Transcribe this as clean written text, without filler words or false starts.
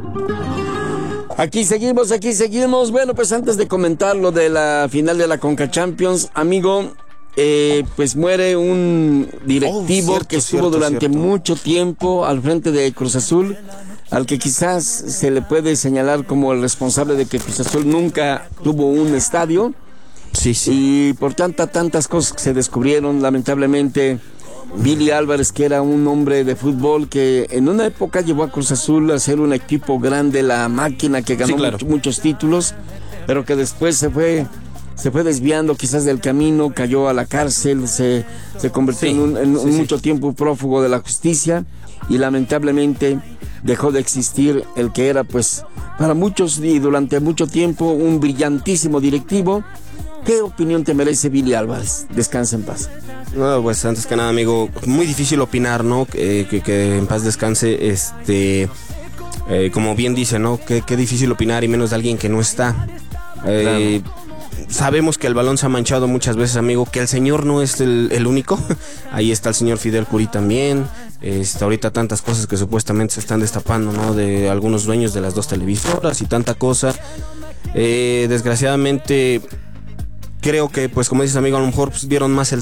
Aquí seguimos. Bueno, pues antes de comentar lo de la final de la Conca Champions, amigo, pues muere un directivo que estuvo durante mucho tiempo al frente de Cruz Azul, al que quizás se le puede señalar como el responsable de que Cruz Azul nunca tuvo un estadio. Sí. Y por tantas cosas que se descubrieron, lamentablemente, Billy Álvarez, que era un hombre de fútbol que en una época llevó a Cruz Azul a ser un equipo grande, la máquina que ganó muchos títulos, pero que después se fue desviando quizás del camino, cayó a la cárcel, se convirtió en mucho tiempo prófugo de la justicia, y lamentablemente dejó de existir el que era, pues, para muchos y durante mucho tiempo un brillantísimo directivo. ¿Qué opinión te merece Billy Álvarez? Descansa en paz. No, pues antes que nada, amigo, muy difícil opinar, ¿no? Que en paz descanse, como bien dice, ¿no? Qué difícil opinar, y menos de alguien que no está. Claro. Sabemos que el balón se ha manchado muchas veces, amigo, que el señor no es el único. Ahí está el señor Fidel Curí también. Ahorita tantas cosas que supuestamente se están destapando, ¿no? De algunos dueños de las dos televisoras y tanta cosa. Desgraciadamente, creo que, pues como dices, amigo, a lo mejor pues, vieron más el